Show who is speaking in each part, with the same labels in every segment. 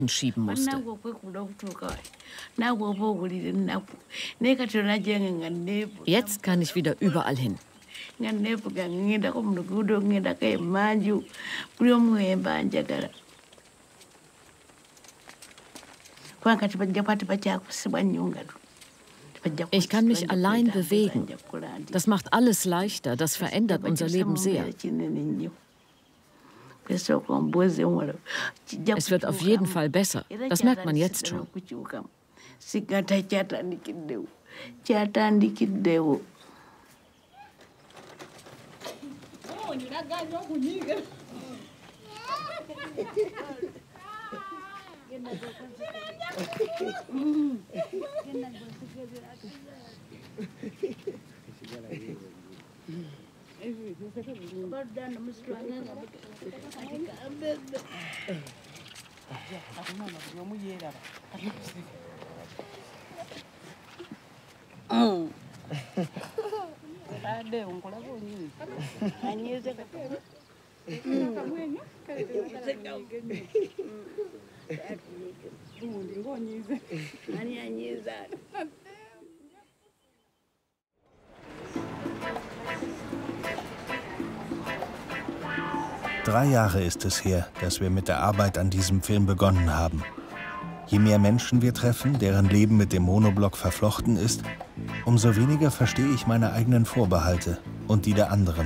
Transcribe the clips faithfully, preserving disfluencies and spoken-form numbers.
Speaker 1: schieben musste. Jetzt kann ich wieder überall hin. Ich kann mich allein bewegen. Das macht alles leichter, das verändert unser Leben sehr. Es wird auf jeden Fall besser. Das merkt man jetzt schon.
Speaker 2: Drei Jahre ist es her, dass wir mit der Arbeit an diesem Film begonnen haben. Je mehr Menschen wir treffen, deren Leben mit dem Monoblock verflochten ist, umso weniger verstehe ich meine eigenen Vorbehalte und die der anderen.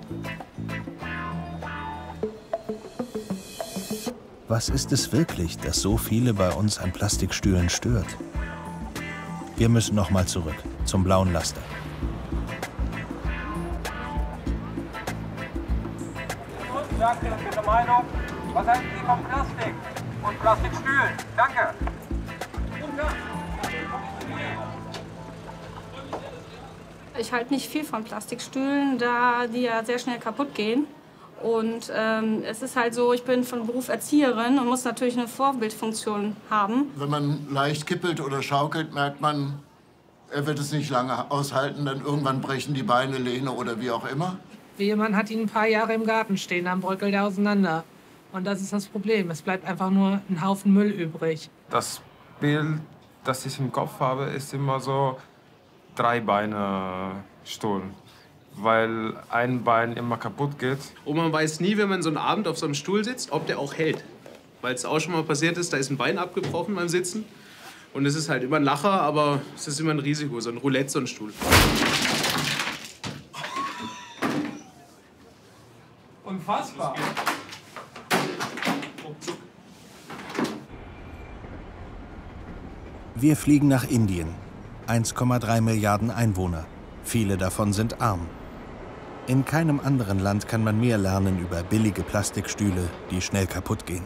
Speaker 2: Was ist es wirklich, das so viele bei uns an Plastikstühlen stört? Wir müssen noch mal zurück, zum blauen Laster.
Speaker 3: Sagt Ihre Meinung. Was halten Sie von Plastik und Plastikstühlen? Danke.
Speaker 4: Ich halte nicht viel von Plastikstühlen, da die ja sehr schnell kaputt gehen. Und ähm, es ist halt so, ich bin von Beruf Erzieherin und muss natürlich eine Vorbildfunktion haben.
Speaker 5: Wenn man leicht kippelt oder schaukelt, merkt man, er wird es nicht lange aushalten. Dann irgendwann brechen die Beine, Lehne oder wie auch immer.
Speaker 6: Jemand hat ihn ein paar Jahre im Garten stehen, dann bröckelt er auseinander. Und das ist das Problem. Es bleibt einfach nur ein Haufen Müll übrig.
Speaker 7: Das Bild, das ich im Kopf habe, ist immer so drei Beine Stuhl, weil ein Bein immer kaputt geht.
Speaker 8: Und man weiß nie, wenn man so einen Abend auf so einem Stuhl sitzt, ob der auch hält. Weil es auch schon mal passiert ist, da ist ein Bein abgebrochen beim Sitzen. Und es ist halt immer ein Lacher, aber es ist immer ein Risiko, so ein Roulette, so ein Stuhl.
Speaker 7: Unfassbar.
Speaker 2: Wir fliegen nach Indien. eins Komma drei Milliarden Einwohner. Viele davon sind arm. In keinem anderen Land kann man mehr lernen über billige Plastikstühle, die schnell kaputt gehen.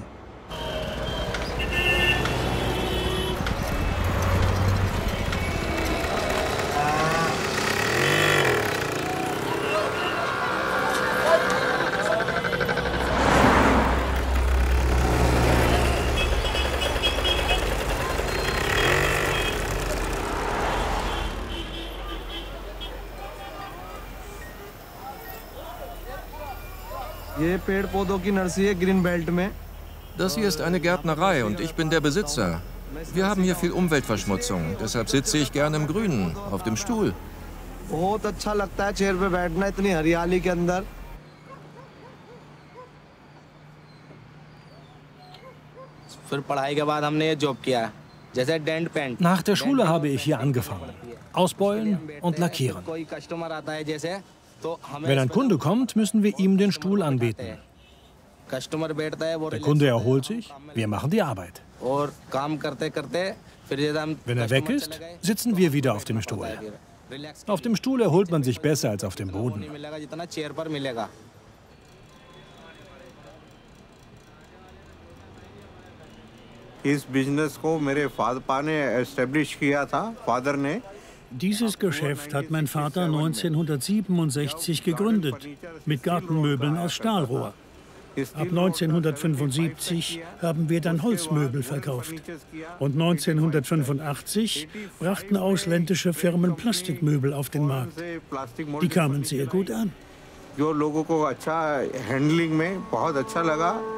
Speaker 9: Das hier ist eine Gärtnerei und ich bin der Besitzer. Wir haben hier viel Umweltverschmutzung, deshalb sitze ich gerne im Grünen, auf dem Stuhl.
Speaker 10: Nach der Schule habe ich hier angefangen. Ausbeulen und lackieren. Wenn ein Kunde kommt, müssen wir ihm den Stuhl anbieten. Der Kunde erholt sich, wir machen die Arbeit. Wenn er weg ist, sitzen wir wieder auf dem Stuhl. Auf dem Stuhl erholt man sich besser als auf dem Boden. Dieses Geschäft hat mein Vater neunzehnhundertsiebenundsechzig gegründet, mit Gartenmöbeln aus Stahlrohr. Ab neunzehnhundertfünfundsiebzig haben wir dann Holzmöbel verkauft. Und neunzehnhundertfünfundachtzig brachten ausländische Firmen Plastikmöbel auf den Markt. Die kamen sehr gut an.